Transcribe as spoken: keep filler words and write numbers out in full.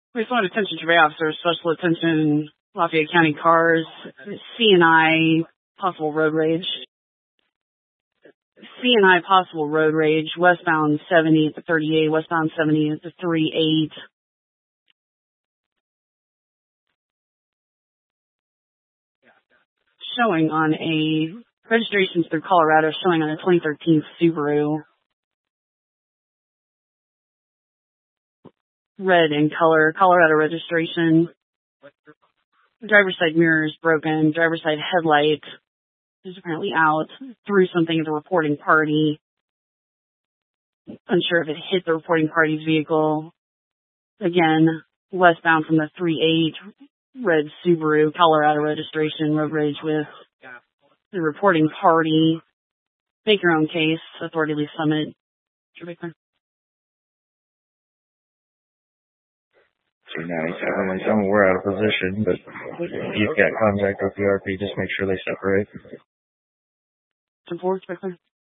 Respond attention survey officer, special attention, Lafayette County cars, C and I, possible road rage. C and I, possible road rage, westbound seventy at the thirty-eight, westbound seventy at the thirty-eight. Showing on a registration through Colorado, showing on a twenty thirteen Subaru. Red in color, Colorado registration. Driver's side mirror is broken. Driver's side headlight is apparently out. Threw something at the reporting party. Unsure if it hit the reporting party's vehicle. Again, westbound from the three eight, red Subaru, Colorado registration, road rage with the reporting party. Make your own case, Authority Leaf Summit. two ninety-seven, like, I'm we're out of position, but if you've got contact with the R P, just make sure they separate. Support, Spectre.